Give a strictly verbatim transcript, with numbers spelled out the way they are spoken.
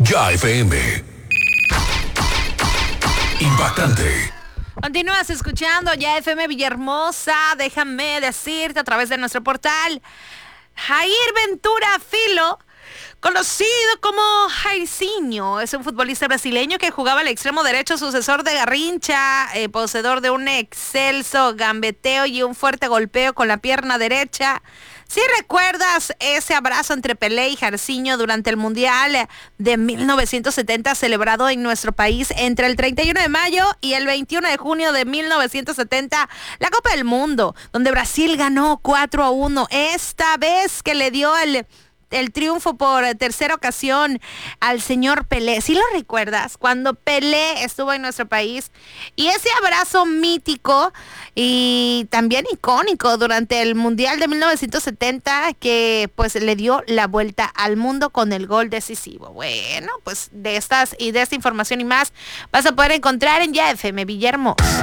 Ya F M. Impactante. Continúas escuchando Ya F M Villahermosa. Déjame decirte a través de nuestro portal. Jair Ventura Filo, conocido como Jairzinho, es un futbolista brasileño que jugaba al extremo derecho, sucesor de Garrincha, eh, poseedor de un excelso gambeteo y un fuerte golpeo con la pierna derecha. Si recuerdas ese abrazo entre Pelé y Jairzinho durante el Mundial de mil novecientos setenta celebrado en nuestro país entre el treinta y uno de mayo y el veintiuno de junio de mil novecientos setenta, la Copa del Mundo, donde Brasil ganó cuatro a uno, esta vez que le dio el... el triunfo por tercera ocasión al señor Pelé. ¿Sí lo recuerdas? Cuando Pelé estuvo en nuestro país y ese abrazo mítico y también icónico durante el Mundial de mil novecientos setenta que pues le dio la vuelta al mundo con el gol decisivo. Bueno, pues de estas y de esta información y más vas a poder encontrar en Ya F M Villahermosa.